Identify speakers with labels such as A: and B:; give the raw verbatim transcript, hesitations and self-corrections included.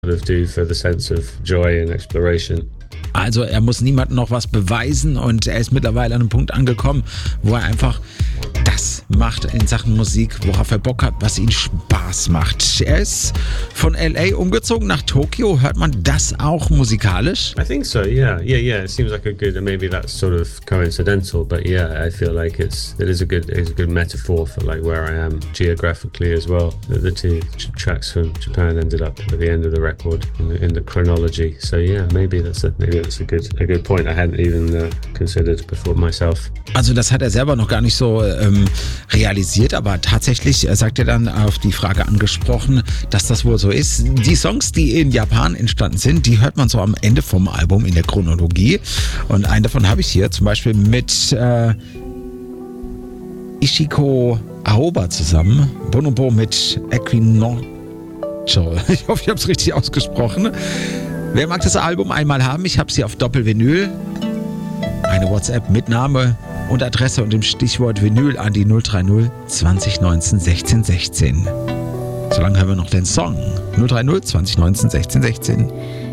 A: of do for the sense of joy and exploration.
B: Also er muss niemandem noch was beweisen und er ist mittlerweile an einem Punkt angekommen, wo er einfach das macht in Sachen Musik, worauf er Bock hat, was ihm Spaß macht. Er ist von L A umgezogen nach Tokio. Hört man das auch musikalisch?
A: I think so, yeah. Yeah, yeah. It seems like a good, and maybe that's sort of coincidental, but yeah, I feel like it's it is a good it's a good metaphor for like where I am geographically as well. The, the two tracks from Japan ended up at the end of the record in the, in the chronology. So yeah, maybe that's a maybe that's a good a good point I hadn't even uh, considered before myself.
B: Also das hat er selber noch gar nicht so ähm, realisiert, aber tatsächlich äh, sagt er dann auf die Frage angesprochen, dass das wohl so ist. Die Songs, die in Japan entstanden sind, die hört man so am Ende vom Album in der Chronologie. Und einen davon habe ich hier, zum Beispiel mit äh, Ishiko Aoba zusammen. Bonobo mit Equinox. Ich hoffe, ich habe es richtig ausgesprochen. Wer mag das Album einmal haben? Ich habe sie auf Doppelvinyl. Eine WhatsApp mit Name und Adresse und dem Stichwort Vinyl an die null drei null zwanzig neunzehn sechzehn sechzehn. Solange haben wir noch den Song null drei null zwanzig neunzehn sechzehn sechzehn.